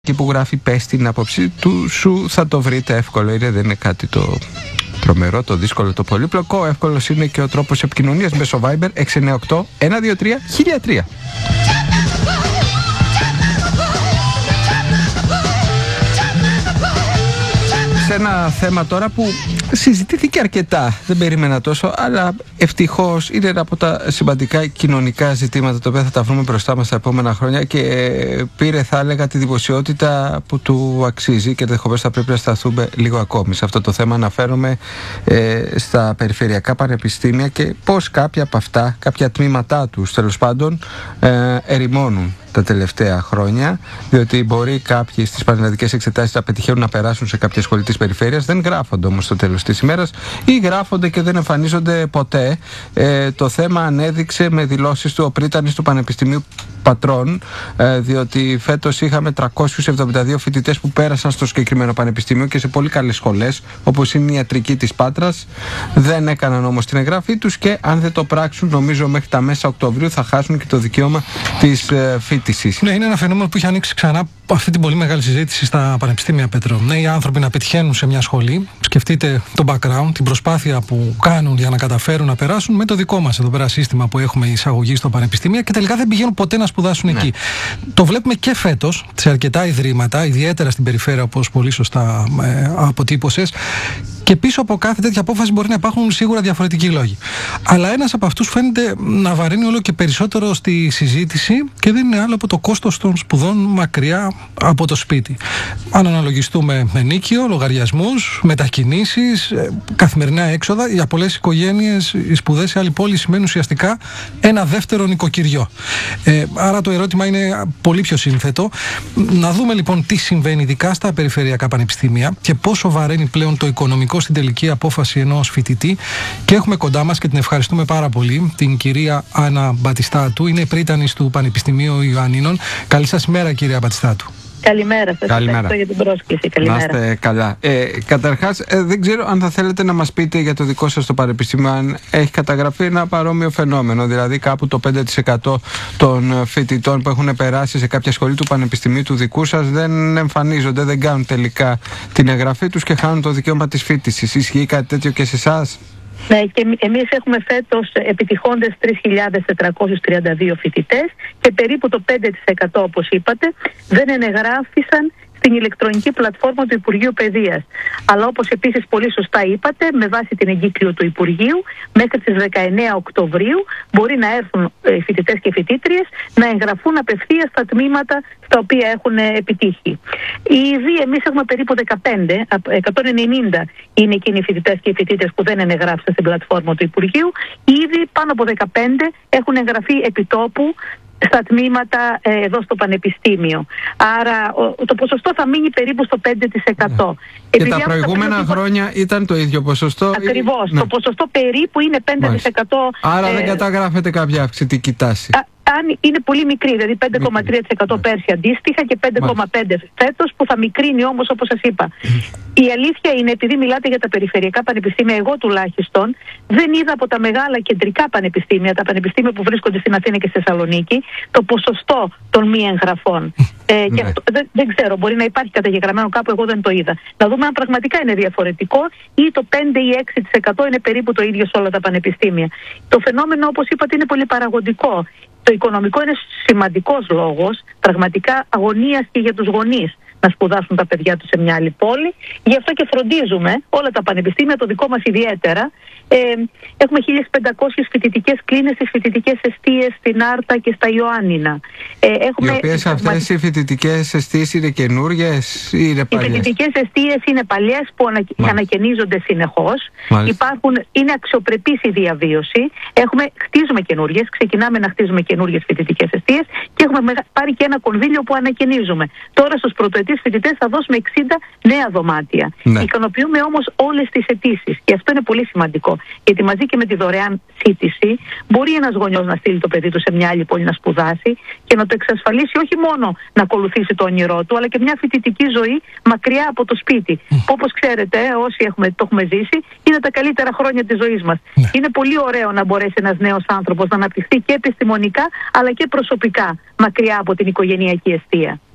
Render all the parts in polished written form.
Εκεί που γράφει πες την άποψη του σου, θα το βρείτε εύκολο. Δεν είναι κάτι το τρομερό, το δύσκολο, το πολύπλοκο. Εύκολος είναι και ο τρόπος επικοινωνίας μέσω Viber 698 123 1003. Σε ένα θέμα τώρα που συζητήθηκε αρκετά, δεν περίμενα τόσο, αλλά ευτυχώς είναι ένα από τα σημαντικά κοινωνικά ζητήματα τα οποία θα τα βρούμε μπροστά μας τα επόμενα χρόνια και πήρε, θα έλεγα, τη δημοσιότητα που του αξίζει και ενδεχομένως θα πρέπει να σταθούμε λίγο ακόμη. Σε αυτό το θέμα αναφέρομαι στα περιφερειακά πανεπιστήμια και πώς κάποια από αυτά, κάποια τμήματά τους τέλος πάντων, ερημώνουν τα τελευταία χρόνια, διότι μπορεί κάποιοι στις πανελλαδικές εξετάσεις να πετυχαίνουν να περάσουν σε κάποια σχολή της περιφέρειας, δεν γράφονται όμως στο τέλος της ημέρας ή γράφονται και δεν εμφανίζονται ποτέ. Το θέμα ανέδειξε με δηλώσεις του ο πρίτανης του Πανεπιστημίου Πατρών, διότι φέτος είχαμε 372 φοιτητές που πέρασαν στο συγκεκριμένο πανεπιστήμιο και σε πολύ καλές σχολές, όπως είναι η ιατρική της Πάτρας. Δεν έκαναν όμως την εγγραφή τους και αν δεν το πράξουν, νομίζω μέχρι τα μέσα Οκτωβρίου θα χάσουν και το δικαίωμα της φοιτησής. Ναι, είναι ένα φαινόμενο που έχει ανοίξει ξανά αυτή την πολύ μεγάλη συζήτηση στα πανεπιστήμια, Πέτρο. Νέοι άνθρωποι να πετυχαίνουν σε μια σχολή. Σκεφτείτε το background, την προσπάθεια που κάνουν για να καταφέρουν να περάσουν με το δικό μας εδώ πέρα σύστημα που έχουμε εισαγωγή στο πανεπιστήμια και τελικά δεν πηγαίνουν ποτέ να σπουδάσουν εκεί. Το βλέπουμε και φέτος σε αρκετά ιδρύματα, ιδιαίτερα στην περιφέρεια, όπως πολύ σωστά αποτύπωσες. Και πίσω από κάθε τέτοια απόφαση μπορεί να υπάρχουν σίγουρα διαφορετικοί λόγοι. Αλλά ένας από αυτούς φαίνεται να βαρύνει όλο και περισσότερο στη συζήτηση και δεν είναι άλλο από το κόστος των σπουδών μακριά από το σπίτι. Αν αναλογιστούμε με νίκιο, λογαριασμούς, μετακινήσεις, καθημερινά έξοδα, για πολλές οικογένειες οι σπουδές σε άλλη πόλη σημαίνουν ουσιαστικά ένα δεύτερο νοικοκυριό. Άρα το ερώτημα είναι πολύ πιο σύνθετο. Να δούμε λοιπόν τι συμβαίνει ειδικά στα περιφερειακά πανεπιστήμια και πόσο βαραίνει πλέον το οικονομικό στην τελική απόφαση ενός φοιτητή. Και έχουμε κοντά μας και την ευχαριστούμε πάρα πολύ την κυρία Άννα Μπατιστάτου. Είναι πρίτανης του Πανεπιστημίου Ιωαννίνων. Καλή σας ημέρα, κυρία Μπατιστάτου. Καλημέρα σας. Ευχαριστώ για την πρόσκληση. Καλημέρα. Να είστε καλά. Καταρχάς, δεν ξέρω αν θα θέλετε να μας πείτε για το δικό σας το πανεπιστήμιο, αν έχει καταγραφεί ένα παρόμοιο φαινόμενο, δηλαδή κάπου το 5% των φοιτητών που έχουν περάσει σε κάποια σχολή του πανεπιστημίου του δικού σας δεν εμφανίζονται, δεν κάνουν τελικά την εγγραφή τους και χάνουν το δικαίωμα της φοιτησης. Ισχύει κάτι τέτοιο και σε εσάς? Ναι, και εμείς έχουμε φέτος επιτυχώντες 3.432 φοιτητές και περίπου το 5%, όπως είπατε, δεν ενεγράφησαν στην ηλεκτρονική πλατφόρμα του Υπουργείου Παιδείας. Αλλά όπως επίσης πολύ σωστά είπατε, με βάση την εγκύκλιο του Υπουργείου, μέχρι τις 19 Οκτωβρίου μπορεί να έρθουν φοιτητές και φοιτήτριες να εγγραφούν απευθείας στα τμήματα στα οποία έχουν επιτύχει. Ήδη εμείς έχουμε περίπου 190 είναι εκείνοι οι φοιτητές και οι φοιτήτρες που δεν ενεγράφησαν στην πλατφόρμα του Υπουργείου. Ήδη πάνω από 15 έχουν εγγραφεί επιτόπου στα τμήματα εδώ στο Πανεπιστήμιο. Άρα το ποσοστό θα μείνει περίπου στο 5%. Και τα προηγούμενα χρόνια ήταν το ίδιο ποσοστό? Ακριβώς. Το ποσοστό περίπου είναι 5%. Άρα δεν καταγράφεται κάποια αυξητική τάση? Αν είναι πολύ μικρή, δηλαδή 5,3% πέρσι αντίστοιχα και 5,5% φέτος, που θα μικρύνει όμως, όπως σας είπα. Η αλήθεια είναι, επειδή μιλάτε για τα περιφερειακά πανεπιστήμια, εγώ τουλάχιστον δεν είδα από τα μεγάλα κεντρικά πανεπιστήμια, τα πανεπιστήμια που βρίσκονται στην Αθήνα και στη Θεσσαλονίκη, το ποσοστό των μη εγγραφών. Και αυτό, δεν ξέρω, μπορεί να υπάρχει καταγεγραμμένο κάπου, εγώ δεν το είδα. Να δούμε αν πραγματικά είναι διαφορετικό ή το 5 ή 6% είναι περίπου το ίδιο σε όλα τα πανεπιστήμια. Το φαινόμενο, όπως είπατε, είναι πολύ παραγωγικό. Το οικονομικό είναι σημαντικός λόγος, πραγματικά αγωνίας και για τους γονείς να σπουδάσουν τα παιδιά τους σε μια άλλη πόλη. Γι' αυτό και φροντίζουμε όλα τα πανεπιστήμια, το δικό μας ιδιαίτερα. Έχουμε 1.500 φοιτητικές κλίνες στις φοιτητικές εστίες στην Άρτα και στα Ιωάννινα. Οι οποίες αυτές οι φοιτητικές εστίες είναι καινούργιες ή είναι παλιές? Οι φοιτητικές εστίες είναι παλιές που ανακαινίζονται συνεχώς. Είναι αξιοπρεπής η διαβίωση. Χτίζουμε καινούργιες, ξεκινάμε να χτίζουμε καινούργιες φοιτητικές εστίες και έχουμε πάρει και ένα κονδύλιο που ανακαινίζουμε. Τώρα στους πρωτοετής φοιτητές θα δώσουμε 60 νέα δωμάτια. Ικανοποιούμε όμως όλες τις αιτήσεις και αυτό είναι πολύ σημαντικό. Γιατί μαζί και με τη δωρεάν σύντηση μπορεί ένας γονιός να στείλει το παιδί του σε μια άλλη πόλη να σπουδάσει και να το εξασφαλίσει όχι μόνο να ακολουθήσει το όνειρό του, αλλά και μια φοιτητική ζωή μακριά από το σπίτι. Όπως ξέρετε, όσοι το έχουμε ζήσει, είναι τα καλύτερα χρόνια της ζωής μας. Είναι πολύ ωραίο να μπορέσει ένας νέος άνθρωπος να αναπτυχθεί και επιστημονικά αλλά και προσωπικά μακριά από την οικογενειακή εστία.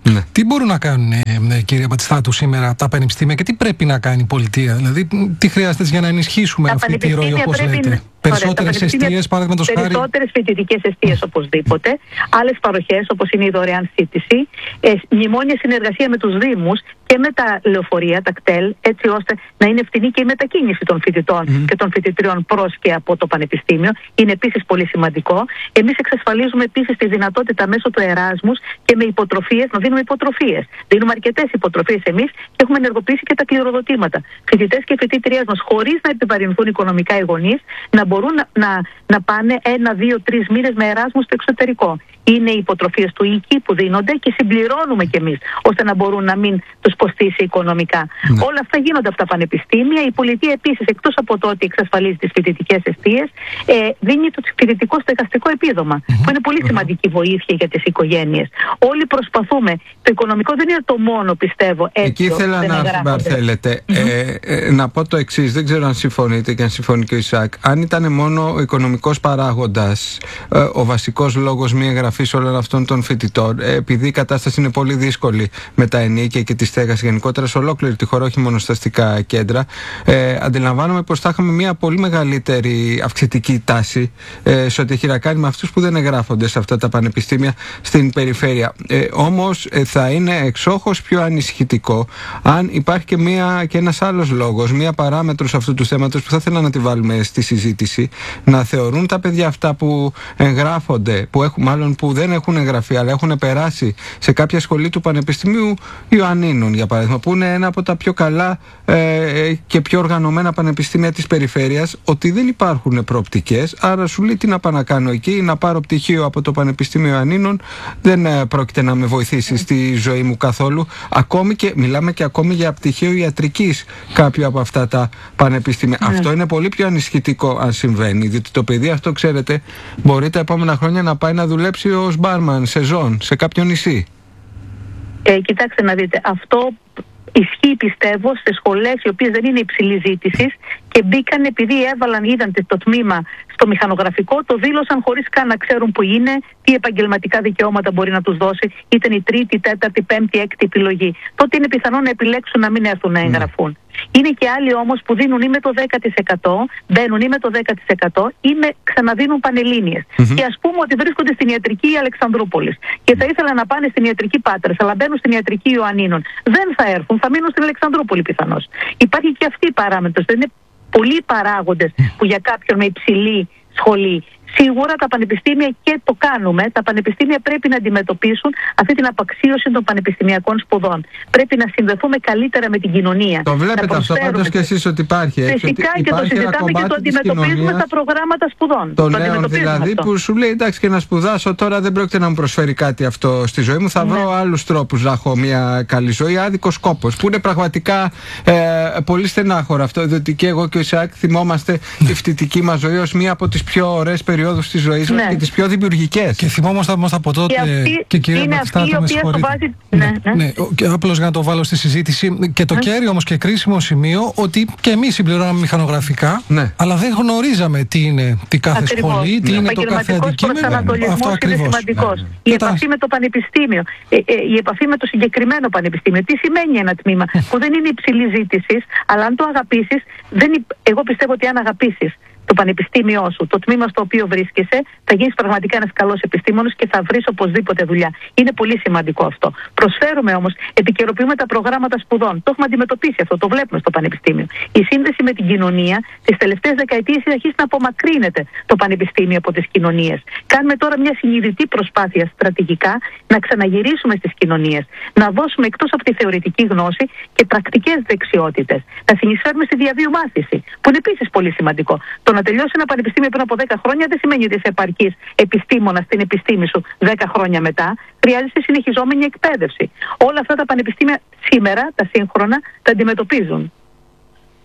Ναι. Τι μπορούν να κάνουν, κύριε Μπατιστάτου, σήμερα τα πανεπιστήμια και τι πρέπει να κάνει η πολιτεία? Δηλαδή, τι χρειάζεται για να ενισχύσουμε αυτή τη ροή, όπως λέτε? Περισσότερες εστίες, παραδείγματος χάρη. Περισσότερες φοιτητικές εστίες οπωσδήποτε. Άλλες παροχές, όπως είναι η δωρεάν σύντηση. Μνημόνια συνεργασία με τους Δήμους και με τα λεωφορεία, τα κτέλ, έτσι ώστε να είναι ευθυνή και η μετακίνηση των φοιτητών και των φοιτητριών προς και από το πανεπιστήμιο. Είναι επίσης πολύ σημαντικό. Εμείς εξασφαλίζουμε επίσης τη δυνατότητα μέσω του Εράσμους και με υποτροφίες να δίνουμε υποτροφίες. Δίνουμε αρκετές υποτροφίες εμείς και έχουμε ενεργοποιήσει και τα κληροδοτήματα. Φοιτητές και φοιτήτριές μας, χωρίς να επιβαρυνθούν οικονομικά οι γονείς, να μπορούν να πάνε 1, 2, 3 μήνες με Εράσμους στο εξωτερικό. Είναι οι υποτροφίες του ΙΚΙ που δίνονται και συμπληρώνουμε κι εμείς, ώστε να μπορούν να μην τους κοστίσει οικονομικά. Ναι. Όλα αυτά γίνονται από τα πανεπιστήμια. Η πολιτεία επίσης, εκτός από το ότι εξασφαλίζει τις φοιτητικές εστίες, δίνει το φοιτητικό στεγαστικό επίδομα, που είναι πολύ σημαντική βοήθεια για τις οικογένειες. Όλοι προσπαθούμε. Το οικονομικό δεν είναι το μόνο, πιστεύω. Εκεί ήθελα να θέλετε. Να πω το εξής. Δεν ξέρω αν συμφωνείτε και αν συμφωνεί και ο Ισαάκ. Αν ήταν μόνο ο οικονομικός παράγοντας ο βασικός λόγος μη εγγραφής όλων αυτών των φοιτητών, επειδή η κατάσταση είναι πολύ δύσκολη με τα ενίκια και τη στέγαση γενικότερα σε ολόκληρη τη χώρα, όχι μόνο στα αστικά κέντρα, αντιλαμβάνομαι πως θα είχαμε μια πολύ μεγαλύτερη αυξητική τάση σε ό,τι έχει να κάνει με αυτούς που δεν εγγράφονται σε αυτά τα πανεπιστήμια στην περιφέρεια. Όμως θα είναι εξόχως πιο ανησυχητικό αν υπάρχει και ένας άλλος λόγος, μια παράμετρος αυτού του θέματος που θα ήθελα να τη βάλουμε στη συζήτηση, να θεωρούν τα παιδιά αυτά που εγγράφονται, που δεν έχουν εγγραφεί αλλά έχουν περάσει σε κάποια σχολή του Πανεπιστημίου Ιωαννίνων, για παράδειγμα, που είναι ένα από τα πιο καλά και πιο οργανωμένα πανεπιστήμια της περιφέρειας, ότι δεν υπάρχουν προοπτικές. Άρα σου λέει τι να πάω να κάνω εκεί, να πάρω πτυχίο από το Πανεπιστήμιο Ιωαννίνων, δεν πρόκειται να με βοηθήσει στη ζωή μου καθόλου. Μιλάμε και ακόμη για πτυχίο ιατρικής κάποιο από αυτά τα πανεπιστήμια. Αυτό είναι πολύ πιο ανησυχητικό αν συμβαίνει, διότι το παιδί αυτό, ξέρετε, μπορεί τα επόμενα χρόνια να πάει να δουλέψει ως μπάρμαν σεζόν σε κάποιο νησί. Κοιτάξτε να δείτε, αυτό ισχύει, πιστεύω, σε σχολές οι οποίες δεν είναι υψηλής ζήτησης και μπήκαν επειδή είδαν το τμήμα στο μηχανογραφικό, το δήλωσαν χωρίς καν να ξέρουν που είναι, τι επαγγελματικά δικαιώματα μπορεί να τους δώσει, ήταν η τρίτη, τέταρτη, πέμπτη, έκτη επιλογή. Τότε είναι πιθανό να επιλέξουν να μην έρθουν να εγγραφούν. Είναι και άλλοι όμως που δίνουν ή με το 10%, μπαίνουν ή με το 10% ή ξαναδίνουν πανελλήνιες. Και ας πούμε ότι βρίσκονται στην ιατρική Αλεξανδρούπολης και θα ήθελαν να πάνε στην ιατρική Πάτρας, αλλά μπαίνουν στην ιατρική Ιωαννίνων. Δεν θα έρθουν, θα μείνουν στην Αλεξανδρούπολη πιθανώς. Υπάρχει και αυτή η παράμετρος. Δεν είναι πολλοί παράγοντες που για κάποιον με υψηλή σχολή. Σίγουρα τα πανεπιστήμια, και το κάνουμε, τα πανεπιστήμια πρέπει να αντιμετωπίσουν αυτή την απαξίωση των πανεπιστημιακών σπουδών. Πρέπει να συνδεθούμε καλύτερα με την κοινωνία. Το βλέπετε αυτό πάντως και εσείς ότι υπάρχει. Φυσικά και το συζητάμε και το αντιμετωπίζουμε στα προγράμματα σπουδών. Το λέω δηλαδή αυτό. Που σου λέει εντάξει, και να σπουδάσω τώρα δεν πρόκειται να μου προσφέρει κάτι αυτό στη ζωή μου. Θα βρω άλλους τρόπους να έχω μια καλή ζωή. Άδικος κόπος. Που είναι πραγματικά πολύ στενάχωρο αυτό. Διότι και εγώ και ο Ισαάκ θυμόμαστε τη φοιτητική μας ζωή ως μία από τις πιο ωραίες περιόδους της ζωής μας και τις πιο δημιουργικές. Και θυμόμαστε από τότε. Και κυρία Μπατιστάτου, με συγχωρείτε. Και απλώς για να το βάλω στη συζήτηση. Και το κέριο όμως και κρίσιμο σημείο, ότι και εμείς συμπληρώναμε μηχανογραφικά, αλλά δεν γνωρίζαμε τι είναι κάθε σχολή, τι είναι το κάθε αντικείμενο. Αυτό ακριβώς. Η επαφή με το πανεπιστήμιο, η επαφή με το συγκεκριμένο πανεπιστήμιο. Τι σημαίνει ένα τμήμα που δεν είναι υψηλή ζήτηση, αλλά αν το αγαπήσεις, εγώ πιστεύω ότι αν αγαπήσεις το πανεπιστήμιό σου, το τμήμα στο οποίο βρίσκεσαι, θα γίνεις πραγματικά ένας καλός επιστήμονας και θα βρεις οπωσδήποτε δουλειά. Είναι πολύ σημαντικό αυτό. Προσφέρουμε όμως, επικαιροποιούμε τα προγράμματα σπουδών. Το έχουμε αντιμετωπίσει αυτό, το βλέπουμε στο πανεπιστήμιο. Η σύνδεση με την κοινωνία τις τελευταίες δεκαετίες έχει αρχίσει να απομακρύνεται το πανεπιστήμιο από τις κοινωνίες. Κάνουμε τώρα μια συνειδητή προσπάθεια στρατηγικά να ξαναγυρίσουμε στις κοινωνίες, να δώσουμε εκτός από τη θεωρητική γνώση και πρακτικές δεξιότητες, να συνεισφέρουμε στη διαβίου μάθηση, που είναι επίσης πολύ σημαντικό. Να τελειώσει ένα πανεπιστήμιο πριν από 10 χρόνια δεν σημαίνει ότι είσαι επαρκής επιστήμονας στην επιστήμη σου 10 χρόνια μετά. Χρειάζεται συνεχιζόμενη εκπαίδευση. Όλα αυτά τα πανεπιστήμια σήμερα, τα σύγχρονα, τα αντιμετωπίζουν.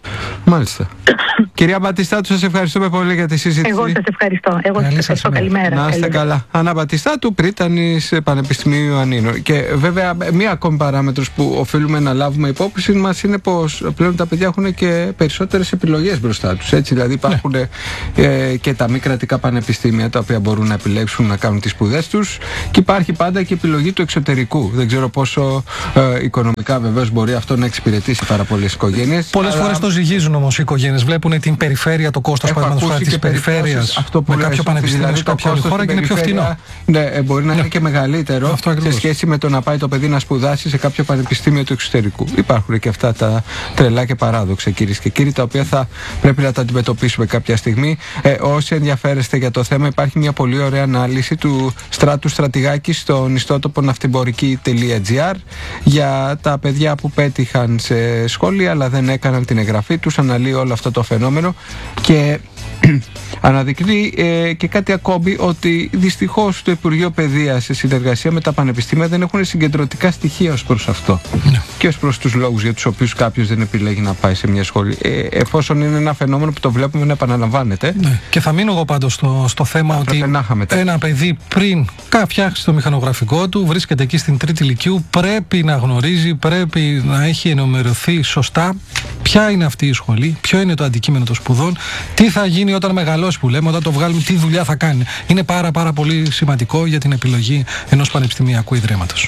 Μάλιστα. Κυρία Μπατιστάτου, σας ευχαριστούμε πολύ για τη συζήτηση. Εγώ σας ευχαριστώ. Καλημέρα. Να είστε καλά. Ανά Μπατιστάτου, πρίτανης Πανεπιστημίου Ιωαννίνων. Και βέβαια, μία ακόμη παράμετρος που οφείλουμε να λάβουμε υπόψη μας είναι πως πλέον τα παιδιά έχουν και περισσότερες επιλογές μπροστά τους. Έτσι, δηλαδή, υπάρχουν και τα μη κρατικά πανεπιστήμια τα οποία μπορούν να επιλέξουν να κάνουν τις σπουδές τους, και υπάρχει πάντα και επιλογή του εξωτερικού. Δεν ξέρω πόσο οικονομικά βεβαίως μπορεί αυτό να εξυπηρετήσει πάρα πολλές οικογένειες. Πολλές φορές το ζυγίζουν όμως οι οικογένειες. Βλέπουν την περιφέρεια, το κόστος της περιφέρειας με κάποιο πανεπιστήμιο δηλαδή, σε κάποια άλλη χώρα και είναι πιο φθηνό. Ναι, μπορεί να είναι και μεγαλύτερο σε σχέση με το να πάει το παιδί να σπουδάσει σε κάποιο πανεπιστήμιο του εξωτερικού. Υπάρχουν και αυτά τα τρελά και παράδοξα, κυρίες και κύριοι, τα οποία θα πρέπει να τα αντιμετωπίσουμε κάποια στιγμή. Όσοι ενδιαφέρεστε για το θέμα, υπάρχει μια πολύ ωραία ανάλυση του Στράτου Στρατηγάκη στον ιστότοπο ναυτιμπορική.gr για τα παιδιά που πέτυχαν σε σχόλια αλλά δεν έκαναν την εγγραφή τους. Αναλύει όλο αυτό το φαινόμενο και αναδεικνύει και κάτι ακόμη, ότι δυστυχώς το Υπουργείο Παιδείας σε συνεργασία με τα πανεπιστήμια δεν έχουν συγκεντρωτικά στοιχεία ως προς αυτό και ως προς τους λόγους για τους οποίους κάποιος δεν επιλέγει να πάει σε μια σχολή, εφόσον είναι ένα φαινόμενο που το βλέπουμε να επαναλαμβάνεται. Και θα μείνω εγώ πάντως στο θέμα ότι ένα παιδί πριν φτιάξει το μηχανογραφικό του, βρίσκεται εκεί στην τρίτη λυκείου, πρέπει να γνωρίζει, πρέπει να έχει ενημερωθεί σωστά ποια είναι αυτή η σχολή, ποιο είναι το αντικείμενο των σπουδών, τι θα γίνει όταν μεγαλώσει, που λέμε, όταν το βγάλουμε, τι δουλειά θα κάνει. Είναι πάρα πολύ σημαντικό για την επιλογή ενός πανεπιστημιακού ιδρύματος.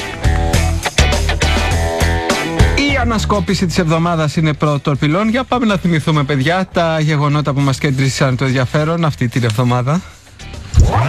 Η ανασκόπηση της εβδομάδας είναι πρώτο πυλών. Για πάμε να θυμηθούμε, παιδιά, τα γεγονότα που μας κέντρισαν το ενδιαφέρον αυτή την εβδομάδα.